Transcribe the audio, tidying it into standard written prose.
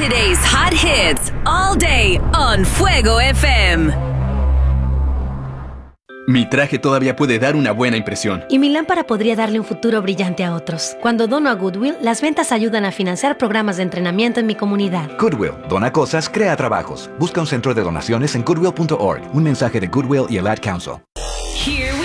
Today's hot hits all day on Fuego FM. Mi traje todavía puede dar una buena impresión. Y mi lámpara podría darle un futuro brillante a otros. Cuando dono a Goodwill, las ventas ayudan a financiar programas de entrenamiento en mi comunidad. Goodwill. Dona cosas, crea trabajos. Busca un centro de donaciones en goodwill.org. Un mensaje de Goodwill y el Ad Council. Here we